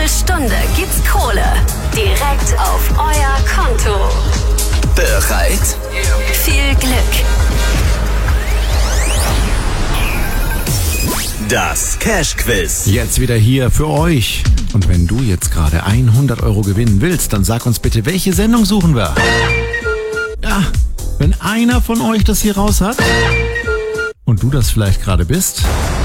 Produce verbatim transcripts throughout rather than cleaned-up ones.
Jede Stunde gibt's Kohle. Direkt auf euer Konto. Bereit? Viel Glück. Das Cash-Quiz. Jetzt wieder hier für euch. Und wenn du jetzt gerade hundert Euro gewinnen willst, dann sag uns bitte, welche Sendung suchen wir? Ja, wenn einer von euch das hier raus hat und du das vielleicht gerade bist,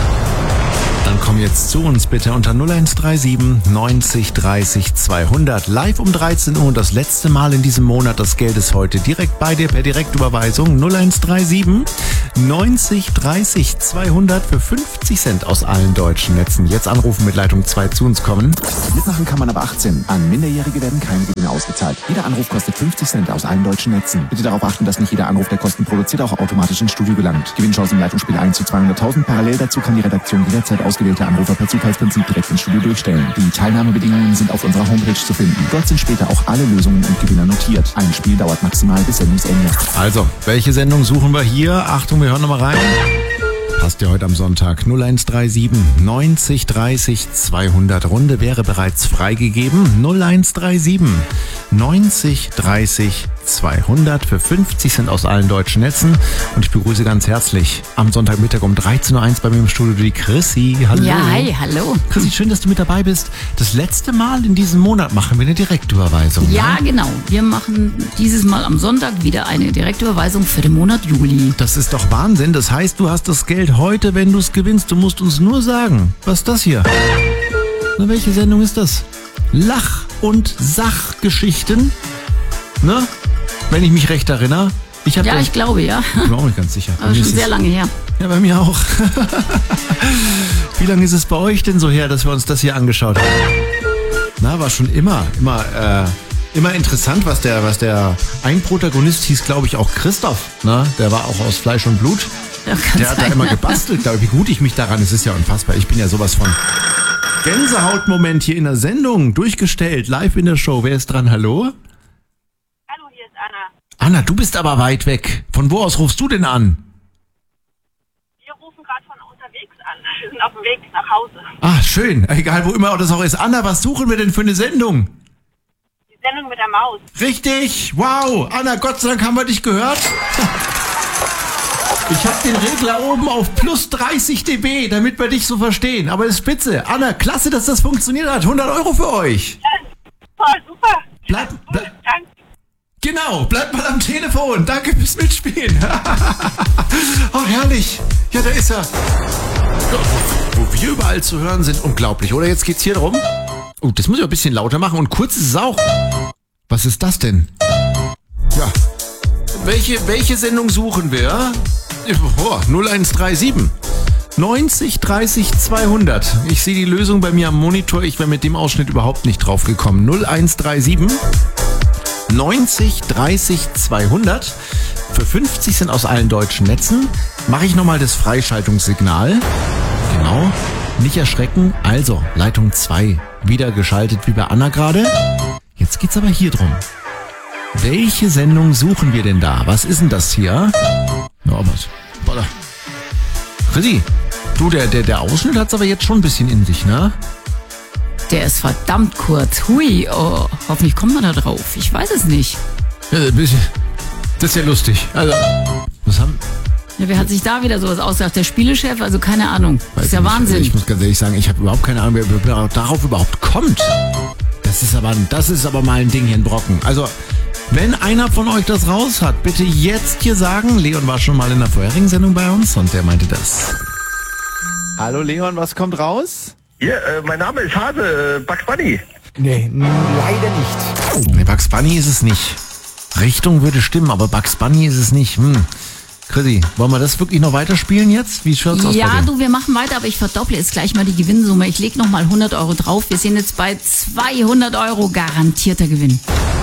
dann komm jetzt zu uns bitte unter null eins drei sieben neunzig dreißig zweihundert. Live um dreizehn Uhr und das letzte Mal in diesem Monat. Das Geld ist heute direkt bei dir per Direktüberweisung. null eins drei sieben neunzig dreißig zweihundert für fünfzig Cent aus allen deutschen Netzen. Jetzt anrufen mit Leitung zwei zu uns kommen. Mitmachen kann man aber achtzehn. An Minderjährige werden keine Gewinne ausgezahlt. Jeder Anruf kostet fünfzig Cent aus allen deutschen Netzen. Bitte darauf achten, dass nicht jeder Anruf, der Kosten produziert, auch automatisch ins Studio gelangt. Gewinnchance im Leitungsspiel eins zu zweihunderttausend. Parallel dazu kann die Redaktion jederzeit ausgewählte Anrufer per Zufallsprinzip direkt ins Studio durchstellen. Die Teilnahmebedingungen sind auf unserer Homepage zu finden. Dort sind später auch alle Lösungen und Gewinner notiert. Ein Spiel dauert maximal bis Sendungsende. Also, welche Sendung suchen wir hier? Achtung, wir hören nochmal rein. Passt ja heute am Sonntag. null eins drei sieben neunzig dreißig zweihundert. Runde wäre bereits freigegeben. null eins drei sieben neunzig dreißig zweihundert für fünfzig Cent aus allen deutschen Netzen. Und ich begrüße ganz herzlich am Sonntagmittag um dreizehn Uhr eins bei mir im Studio die Chrissy. Hallo. Ja, hi, hallo. Chrissy, schön, dass du mit dabei bist. Das letzte Mal in diesem Monat machen wir eine Direktüberweisung. Ja, ne? genau. Wir machen dieses Mal am Sonntag wieder eine Direktüberweisung für den Monat Juli. Das ist doch Wahnsinn. Das heißt, du hast das Geld heute, wenn du es gewinnst. Du musst uns nur sagen, was ist das hier? Na, welche Sendung ist das? Lach- und Sachgeschichten? Ne? Wenn ich mich recht erinnere. Ich hab Ja, das, ich glaube, ja. Ich bin auch nicht ganz sicher. Aber schon sehr lange her. Ja, bei mir auch. Wie lange ist es bei euch denn so her, dass wir uns das hier angeschaut haben? Na, war schon immer, immer, äh, immer interessant, was der, was der ein Protagonist hieß, glaube ich, auch Christoph. Ne? Der war auch aus Fleisch und Blut. Ja, kann Der hat da sein. immer gebastelt, glaube ich. Wie gut ich mich daran, es ist ja unfassbar. Ich bin ja sowas von Gänsehautmoment hier in der Sendung, durchgestellt, live in der Show. Wer ist dran? Hallo? Hallo, hier ist Anna. Anna, du bist aber weit weg. Von wo aus rufst du denn an? Wir rufen gerade von unterwegs an. Wir sind auf dem Weg nach Hause. Ah, schön. Egal, wo immer das auch ist. Anna, was suchen wir denn für eine Sendung? Die Sendung mit der Maus. Richtig. Wow. Anna, Gott sei Dank haben wir dich gehört. Ich habe den Regler oben auf plus dreißig dB, damit wir dich so verstehen. Aber das ist spitze. Anna, klasse, dass das funktioniert hat. hundert Euro für euch. Ja, toll, super. Bleib, bleib, Danke. genau, bleib mal am Telefon. Danke fürs Mitspielen. Oh, herrlich. Ja, da ist er. Wo wir überall zu hören sind, unglaublich. Oder jetzt geht's hier drum. Oh, das muss ich ein bisschen lauter machen. Und kurz ist es auch. Was ist das denn? Ja. Welche, welche Sendung suchen wir? Oh, null eins drei sieben neunzig dreißig zweihundert. Ich sehe die Lösung bei mir am Monitor. Ich wäre mit dem Ausschnitt überhaupt nicht drauf gekommen. null eins drei sieben neunzig dreißig zweihundert. Für fünfzig Cent aus allen deutschen Netzen. Mache ich nochmal das Freischaltungssignal. Genau. Nicht erschrecken. Also, Leitung zwei. Wieder geschaltet wie bei Anna gerade. Jetzt geht's aber hier drum. Welche Sendung suchen wir denn da? Was ist denn das hier? Ja, was? Boah. Chrissy, du, der, der, der Ausschnitt hat's aber jetzt schon ein bisschen in sich, ne? Der ist verdammt kurz. Hui, oh, hoffentlich kommt man da drauf. Ich weiß es nicht. Ja, ein bisschen. Das ist ja lustig. Also, was haben... Ja, wer hat sich da wieder sowas ausgedacht? Der Spielechef? Also keine Ahnung. Das ist ja nicht. Wahnsinn. Ich muss ganz ehrlich sagen, ich habe überhaupt keine Ahnung, wer, wer darauf überhaupt kommt. Das ist aber, das ist aber mal ein Ding hier in Brocken. Also, wenn einer von euch das raus hat, bitte jetzt hier sagen. Leon war schon mal in der vorherigen Sendung bei uns und der meinte das. Hallo Leon, was kommt raus? Ja, äh, mein Name ist Hase, äh, Bugs Bunny. Nee, leider nicht. Nee, Bugs Bunny ist es nicht. Richtung würde stimmen, aber Bugs Bunny ist es nicht. Hm. Chrissy, wollen wir das wirklich noch weiterspielen jetzt? Wie schaut's aus bei Ja, dir? du, wir machen weiter, aber ich verdopple jetzt gleich mal die Gewinnsumme. Ich lege nochmal hundert Euro drauf. Wir sind jetzt bei zweihundert Euro garantierter Gewinn.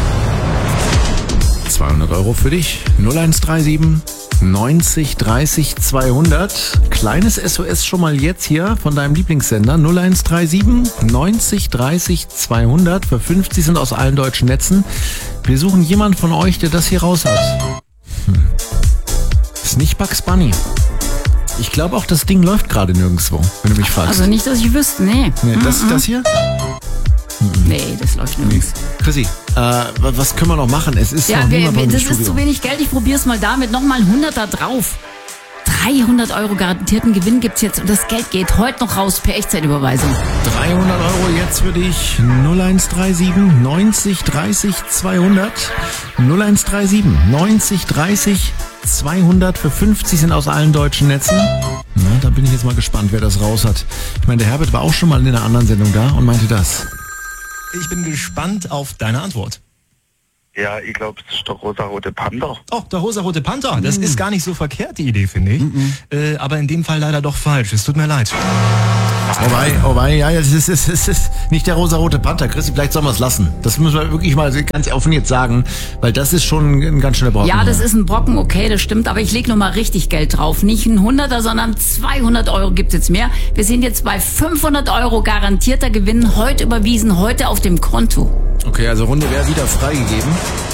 zweihundert Euro für dich. null eins drei sieben neunzig dreißig zweihundert. Kleines S O S schon mal jetzt hier von deinem Lieblingssender. null eins drei sieben neunzig dreißig zweihundert. Für fünfzig sind aus allen deutschen Netzen. Wir suchen jemanden von euch, der das hier raus hat. Hm. Ist nicht Bugs Bunny. Ich glaube auch, das Ding läuft gerade nirgendwo, wenn du mich fragst. Also nicht, dass ich wüsste, nee. Nee, das, Mhm. das hier? Nee, das läuft nirgends. Chrissy, äh, was können wir noch machen? Es ist Ja, noch wir, niemand wir, bei mir im das Studio. ist zu wenig Geld. Ich probiere es mal damit. Nochmal ein Hunderter drauf. dreihundert Euro garantierten Gewinn gibt's jetzt und das Geld geht heute noch raus per Echtzeitüberweisung. dreihundert Euro jetzt für dich. null eins drei sieben neunzig dreißig zweihundert. null eins drei sieben neunzig dreißig zweihundert für fünfzig sind aus allen deutschen Netzen. Na, da bin ich jetzt mal gespannt, wer das raus hat. Ich meine, der Herbert war auch schon mal in einer anderen Sendung da und meinte das. Ich bin gespannt auf deine Antwort. Ja, ich glaube, es ist der rosa-rote Panther. Oh, der rosa-rote Panther. Das mm. ist gar nicht so verkehrt, die Idee, finde ich. Mm -mm. Äh, aber in dem Fall leider doch falsch. Es tut mir leid. Oh wei, oh wei, ja, es ist, es ist, es ist nicht der rosa-rote Panther. Christi, vielleicht sollen wir es lassen. Das müssen wir wirklich mal ganz offen jetzt sagen, weil das ist schon ein ganz schöner Brocken. Ja, das ist ein Brocken, okay, das stimmt, aber ich leg noch mal richtig Geld drauf. Nicht ein Hunderter, sondern zweihundert Euro gibt's jetzt mehr. Wir sind jetzt bei fünfhundert Euro garantierter Gewinn, heute überwiesen, heute auf dem Konto. Okay, also Runde wäre wieder freigegeben.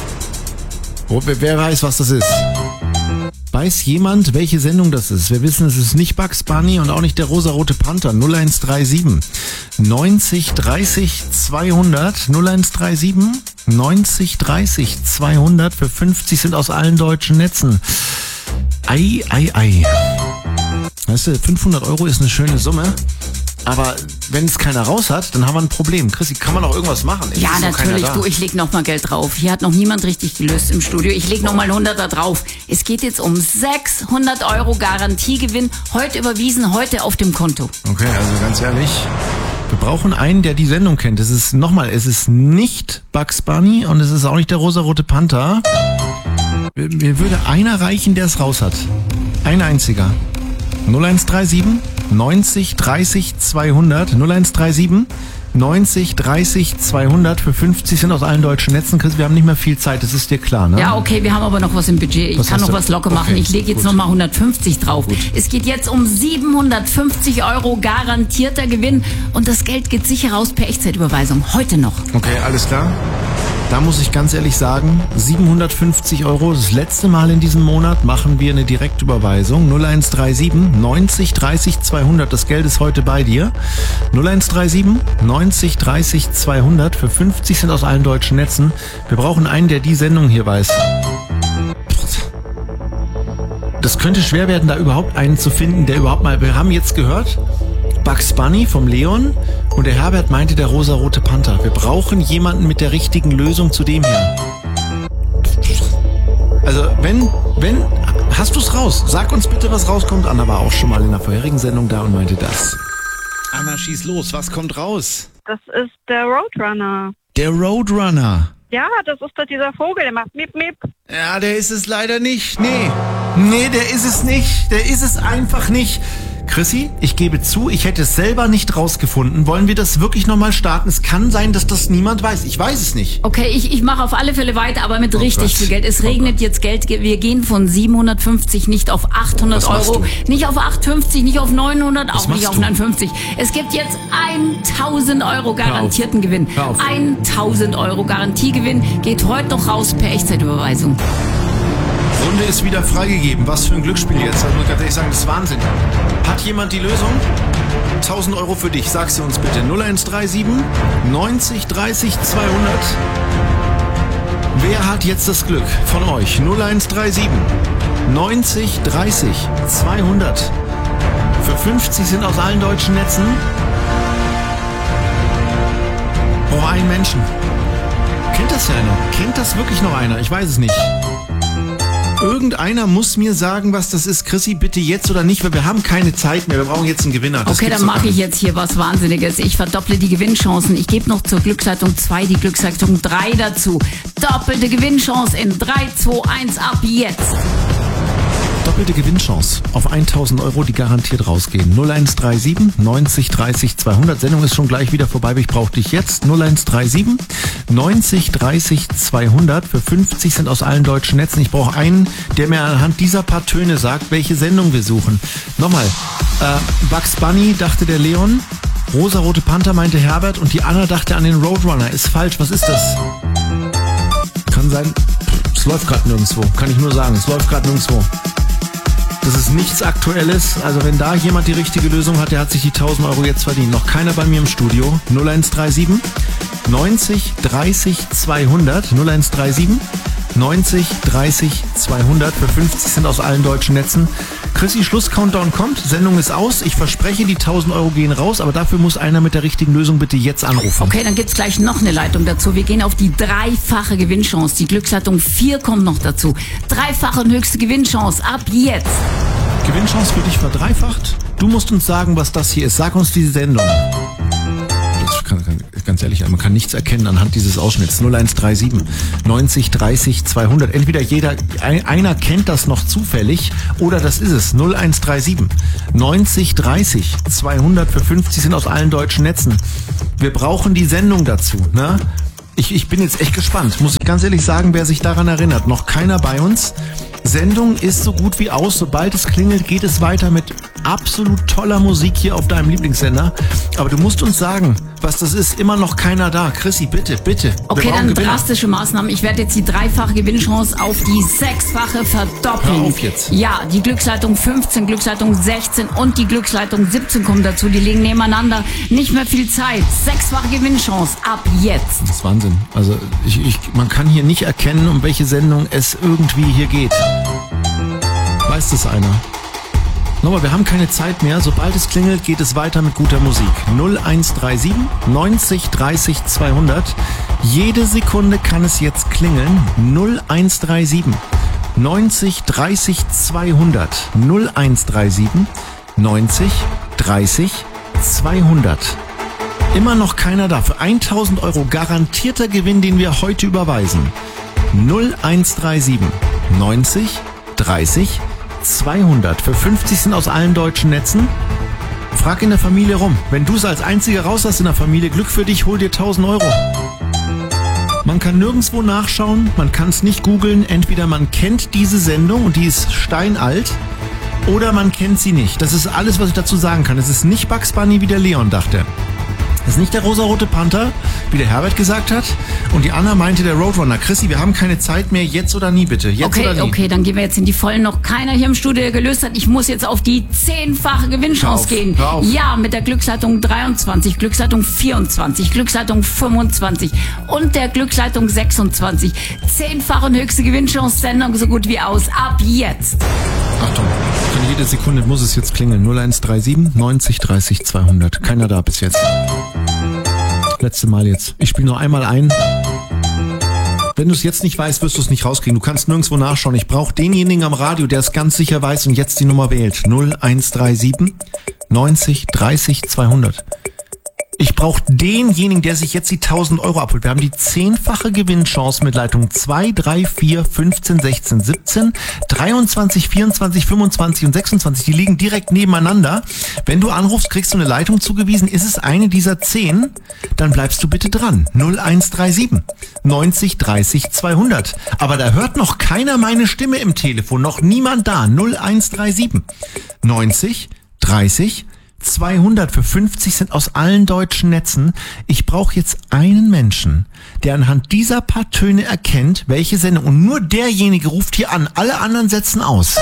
Wer weiß, was das ist? Weiß jemand, welche Sendung das ist? Wir wissen, es ist nicht Bugs Bunny und auch nicht der rosa-rote Panther. null eins drei sieben neunzig dreißig zweihundert. null eins drei sieben neunzig dreißig zweihundert für fünfzig sind aus allen deutschen Netzen. Ei, ei, ei. Weißt du, fünfhundert Euro ist eine schöne Summe. Aber wenn es keiner raus hat, dann haben wir ein Problem. Chrissy, kann man auch irgendwas machen? Ja, natürlich. Du, ich leg noch mal Geld drauf. Hier hat noch niemand richtig gelöst im Studio. Ich leg noch mal einen Hunderter drauf. Es geht jetzt um sechshundert Euro Garantiegewinn. Heute überwiesen, heute auf dem Konto. Okay, also ganz ehrlich, wir brauchen einen, der die Sendung kennt. Es ist, nochmal, es ist nicht Bugs Bunny und es ist auch nicht der rosa-rote Panther. Mir würde einer reichen, der es raus hat. Ein einziger. null eins drei sieben neunzig dreißig zweihundert. null eins drei sieben neunzig dreißig zweihundert für fünfzig sind aus allen deutschen Netzen. Chris, wir haben nicht mehr viel Zeit, das ist dir klar, ne? Ja, okay, wir haben aber noch was im Budget. Ich Was kann hast noch du? was locker machen. Okay, Ich lege jetzt gut. noch mal hundertfünfzig drauf. Gut. Es geht jetzt um siebenhundertfünfzig Euro garantierter Gewinn und das Geld geht sicher raus per Echtzeitüberweisung. Heute noch. Okay, alles klar. Da muss ich ganz ehrlich sagen, siebenhundertfünfzig Euro, das letzte Mal in diesem Monat machen wir eine Direktüberweisung. null eins drei sieben neunzig dreißig zweihundert, das Geld ist heute bei dir. null eins drei sieben neunzig dreißig zweihundert, für fünfzig sind aus allen deutschen Netzen. Wir brauchen einen, der die Sendung hier weiß. Das könnte schwer werden, da überhaupt einen zu finden, der überhaupt mal... Wir haben jetzt gehört, Bugs Bunny vom Leon und der Herbert meinte der rosa-rote Panther. Wir brauchen jemanden mit der richtigen Lösung zu dem hier. Also wenn, wenn, hast du's raus? Sag uns bitte, was rauskommt. Anna war auch schon mal in der vorherigen Sendung da und meinte das. Anna, schieß los. Was kommt raus? Das ist der Roadrunner. Der Roadrunner. Ja, das ist doch dieser Vogel, der macht Miep Miep. Ja, der ist es leider nicht. Nee. Nee, der ist es nicht. Der ist es einfach nicht. Chrissy, ich gebe zu, ich hätte es selber nicht rausgefunden. Wollen wir das wirklich nochmal starten? Es kann sein, dass das niemand weiß. Ich weiß es nicht. Okay, ich, ich mache auf alle Fälle weiter, aber mit Oh richtig Gott. viel Geld. Es Oh regnet Gott. jetzt Geld. Wir gehen von siebenhundertfünfzig nicht auf achthundert Was machst Euro, du? nicht auf achthundertfünfzig, nicht auf neunhundert, Was auch nicht machst auf du? neunundfünfzig. Es gibt jetzt tausend Euro garantierten Gewinn. Hör auf. tausend Euro Garantiegewinn geht heute noch raus per Echtzeitüberweisung. Runde ist wieder freigegeben. Was für ein Glücksspiel jetzt. Also muss ich ganz ehrlich sagen, das ist Wahnsinn. Hat jemand die Lösung? tausend Euro für dich. Sag sie uns bitte. null eins drei sieben neunzig dreißig zweihundert. Wer hat jetzt das Glück von euch? null eins drei sieben neunzig dreißig zweihundert. Für fünfzig sind aus allen deutschen Netzen. Oh, ein Menschen. Kennt das ja einer? Kennt das wirklich noch einer? Ich weiß es nicht. Irgendeiner muss mir sagen, was das ist. Chrissy, bitte jetzt oder nicht, weil wir haben keine Zeit mehr. Wir brauchen jetzt einen Gewinner. Das Okay, gibt's dann doch mache gar ich nicht. jetzt hier was Wahnsinniges. Ich verdopple die Gewinnchancen. Ich gebe noch zur Glücksleitung zwei die Glücksleitung drei dazu. Doppelte Gewinnchance in drei, zwei, eins ab jetzt. Doppelte Gewinnchance auf tausend Euro, die garantiert rausgehen. null eins drei sieben neunzig dreißig zweihundert. Sendung ist schon gleich wieder vorbei, aber ich brauche dich jetzt. null eins drei sieben neunzig dreißig zweihundert. Für fünfzig sind aus allen deutschen Netzen. Ich brauche einen, der mir anhand dieser paar Töne sagt, welche Sendung wir suchen. Nochmal, äh, Bugs Bunny, dachte der Leon. Rosa-rote Panther, meinte Herbert. Und die Anna dachte an den Roadrunner. Ist falsch, was ist das? Kann sein, es läuft gerade nirgendwo. Kann ich nur sagen, es läuft gerade nirgendwo. Das ist nichts Aktuelles. Also wenn da jemand die richtige Lösung hat, der hat sich die tausend Euro jetzt verdient. Noch keiner bei mir im Studio. null eins drei sieben neunzig dreißig zweihundert, null eins drei sieben, neunzig dreißig zweihundert für fünfzig Cent aus allen deutschen Netzen. Chrissy, Schluss-Countdown kommt, Sendung ist aus. Ich verspreche, die tausend Euro gehen raus, aber dafür muss einer mit der richtigen Lösung bitte jetzt anrufen. Okay, dann gibt's gleich noch eine Leitung dazu. Wir gehen auf die dreifache Gewinnchance. Die Glücksleitung vier kommt noch dazu. Dreifache und höchste Gewinnchance ab jetzt. Gewinnchance für dich verdreifacht. Du musst uns sagen, was das hier ist. Sag uns die Sendung. Ich kann, kann, ganz ehrlich, man kann nichts erkennen anhand dieses Ausschnitts. null eins drei sieben, neunzig dreißig zweihundert. Entweder jeder, ein, einer kennt das noch zufällig oder das ist es. null eins drei sieben, neunzig dreißig zweihundert für fünfzig sind aus allen deutschen Netzen. Wir brauchen die Sendung dazu, ne? Ich, ich bin jetzt echt gespannt, muss ich ganz ehrlich sagen, wer sich daran erinnert. Noch keiner bei uns. Sendung ist so gut wie aus. Sobald es klingelt, geht es weiter mit absolut toller Musik hier auf deinem Lieblingssender. Aber du musst uns sagen, was das ist. Immer noch keiner da. Chrissy, bitte, bitte. Okay, dann drastische Maßnahmen. Ich werde jetzt die dreifache Gewinnchance auf die sechsfache verdoppeln. Hör auf jetzt. Ja, die Glücksleitung fünfzehn, Glücksleitung sechzehn und die Glücksleitung siebzehn kommen dazu. Die liegen nebeneinander. Nicht mehr viel Zeit. Sechsfache Gewinnchance ab jetzt. Das ist Wahnsinn. Also ich, ich, man kann hier nicht erkennen, um welche Sendung es irgendwie hier geht. Weiß das einer? Nochmal, wir haben keine Zeit mehr. Sobald es klingelt, geht es weiter mit guter Musik. null eins drei sieben, neunzig dreißig zweihundert. Jede Sekunde kann es jetzt klingeln. null eins drei sieben, neunzig dreißig zweihundert. null eins drei sieben, neunzig dreißig zweihundert. Immer noch keiner da. Für tausend Euro garantierter Gewinn, den wir heute überweisen. null eins drei sieben, neunzig dreißig zweihundert für fünfzig sind aus allen deutschen Netzen. Frag in der Familie rum. Wenn du es als Einziger raus hast in der Familie, Glück für dich, hol dir tausend Euro. Man kann nirgendwo nachschauen, man kann es nicht googeln. Entweder man kennt diese Sendung und die ist steinalt oder man kennt sie nicht. Das ist alles, was ich dazu sagen kann. Es ist nicht Bugs Bunny, wie der Leon dachte. Das ist nicht der rosarote Panther, wie der Herbert gesagt hat. Und die Anna meinte der Roadrunner. Chrissy, wir haben keine Zeit mehr. Jetzt oder nie, bitte. Jetzt okay, oder nie. Okay, dann gehen wir jetzt in die Vollen. Noch keiner hier im Studio, der gelöst hat. Ich muss jetzt auf die zehnfache Gewinnchance hör auf, gehen. Hör auf. Ja, mit der Glücksleitung dreiundzwanzig, Glücksleitung vierundzwanzig, Glücksleitung fünfundzwanzig und der Glücksleitung sechsundzwanzig. Zehnfache und höchste Gewinnchance. Sendung so gut wie aus. Ab jetzt. Achtung, von jede Sekunde muss es jetzt klingeln. null eins drei sieben, neunzig dreißig zweihundert. Keiner da bis jetzt. Letzte Mal jetzt. Ich spiele nur einmal ein. Wenn du es jetzt nicht weißt, wirst du es nicht rauskriegen. Du kannst nirgendwo nachschauen. Ich brauche denjenigen am Radio, der es ganz sicher weiß und jetzt die Nummer wählt. null eins drei sieben, neunzig dreißig zweihundert. Ich brauche denjenigen, der sich jetzt die tausend Euro abholt. Wir haben die zehnfache Gewinnchance mit Leitung zwei, drei, vier, fünfzehn, sechzehn, siebzehn, dreiundzwanzig, vierundzwanzig, fünfundzwanzig und sechsundzwanzig. Die liegen direkt nebeneinander. Wenn du anrufst, kriegst du eine Leitung zugewiesen. Ist es eine dieser zehn, dann bleibst du bitte dran. null eins drei sieben, neunzig dreißig zweihundert. Aber da hört noch keiner meine Stimme im Telefon. Noch niemand da. null eins drei sieben, neunzig dreißig zweihundert für fünfzig sind aus allen deutschen Netzen. Ich brauche jetzt einen Menschen, der anhand dieser paar Töne erkennt, welche Sendung. Und nur derjenige ruft hier an. Alle anderen setzen aus.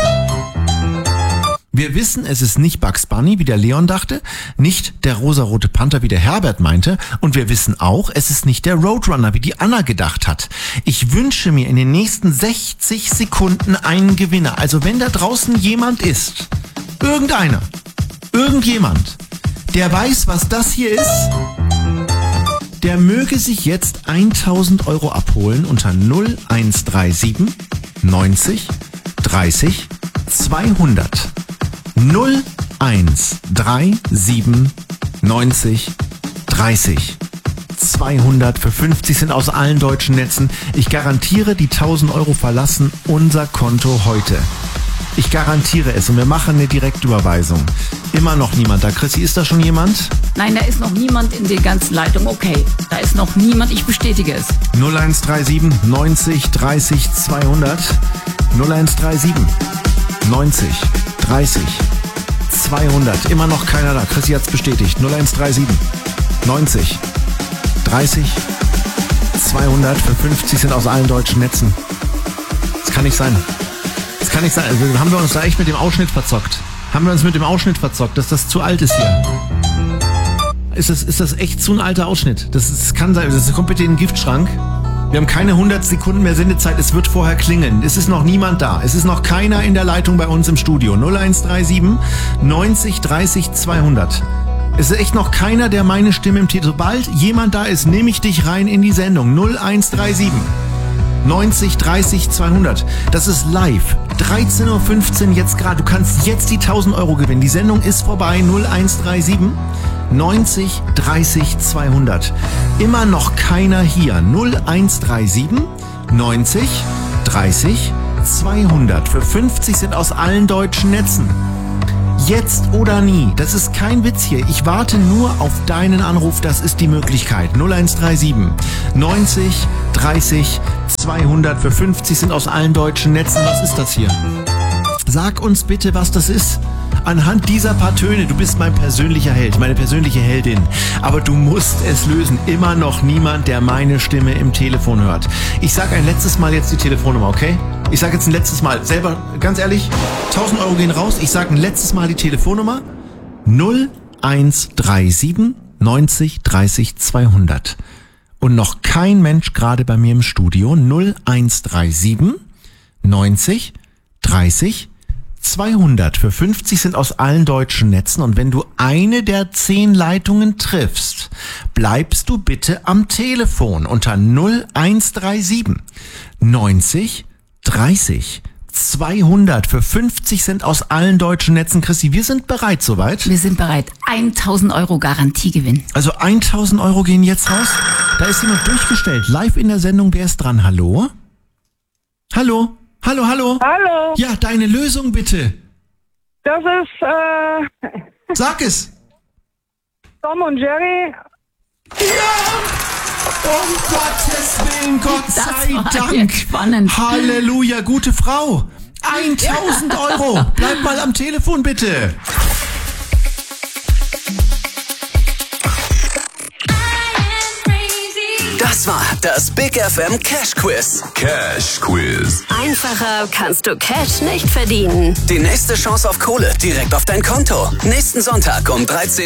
Wir wissen, es ist nicht Bugs Bunny, wie der Leon dachte, nicht der rosarote Panther, wie der Herbert meinte. Und wir wissen auch, es ist nicht der Roadrunner, wie die Anna gedacht hat. Ich wünsche mir in den nächsten sechzig Sekunden einen Gewinner. Also wenn da draußen jemand ist, irgendeiner, irgendjemand, der weiß, was das hier ist, der möge sich jetzt tausend Euro abholen unter null eins drei sieben, neunzig dreißig zweihundert. null eins drei sieben, neunzig dreißig zweihundert für fünfzig sind aus allen deutschen Netzen. Ich garantiere, die tausend Euro verlassen unser Konto heute. Ich garantiere es und wir machen eine Direktüberweisung. Immer noch niemand da. Chrissy, ist da schon jemand? Nein, da ist noch niemand in der ganzen Leitung. Okay, da ist noch niemand. Ich bestätige es. null eins drei sieben, neunzig dreißig zweihundert. null eins drei sieben, neunzig dreißig zweihundert. Immer noch keiner da. Chrissy hat's bestätigt. null eins drei sieben, neunzig dreißig zweihundert für fünfzig sind aus allen deutschen Netzen. Das kann nicht sein. Das kann nicht sein. Also haben wir uns da echt mit dem Ausschnitt verzockt. Haben wir uns mit dem Ausschnitt verzockt, dass das zu alt ist hier. ist das, ist das echt zu ein alter Ausschnitt. Das, ist, das kann sein, das kommt bitte in den Giftschrank. Wir haben keine hundert Sekunden mehr Sendezeit, es wird vorher klingeln. Es ist noch niemand da. Es ist noch keiner in der Leitung bei uns im Studio. null eins drei sieben neunzig dreißig zweihundert. Es ist echt noch keiner, der meine Stimme im Titel. Sobald jemand da ist, nehme ich dich rein in die Sendung. null eins drei sieben neunzig dreißig zweihundert. Das ist live. dreizehn Uhr fünfzehn jetzt gerade. Du kannst jetzt die tausend Euro gewinnen. Die Sendung ist vorbei. null eins drei sieben neunzig dreißig zweihundert. Immer noch keiner hier. null eins drei sieben neunzig dreißig zweihundert. Für fünfzig sind aus allen deutschen Netzen. Jetzt oder nie. Das ist kein Witz hier. Ich warte nur auf deinen Anruf. Das ist die Möglichkeit. null eins drei sieben neunzig dreißig zweihundert. Für fünfzig sind aus allen deutschen Netzen. Was ist das hier? Sag uns bitte, was das ist. Anhand dieser paar Töne, du bist mein persönlicher Held, meine persönliche Heldin. Aber du musst es lösen. Immer noch niemand, der meine Stimme im Telefon hört. Ich sag ein letztes Mal jetzt die Telefonnummer, okay? Ich sag jetzt ein letztes Mal, selber, ganz ehrlich, tausend Euro gehen raus. Ich sag ein letztes Mal die Telefonnummer. null eins drei sieben neunzig dreißig zweihundert. Und noch kein Mensch gerade bei mir im Studio. null eins drei sieben neunzig dreißig zweihundert. Für fünfzig sind aus allen deutschen Netzen. Und wenn du eine der zehn Leitungen triffst, bleibst du bitte am Telefon unter null eins drei sieben neunzig dreißig zweihundert. Für fünfzig sind aus allen deutschen Netzen. Christi, wir sind bereit soweit? Wir sind bereit. tausend Euro Garantiegewinn. Also tausend Euro gehen jetzt raus. Da ist jemand durchgestellt. Live in der Sendung. Wer ist dran? Hallo? Hallo? Hallo, hallo? Hallo. Ja, deine Lösung bitte. Das ist, äh... Sag es. Tom und Jerry. Ja! Um Gottes Willen, Gott Das sei war Dank. jetzt spannend. Halleluja, gute Frau. tausend Euro. Bleib mal am Telefon, bitte. Das war das Big F M Cash Quiz. Cash Quiz. Einfacher kannst du Cash nicht verdienen. Die nächste Chance auf Kohle direkt auf dein Konto. Nächsten Sonntag um dreizehn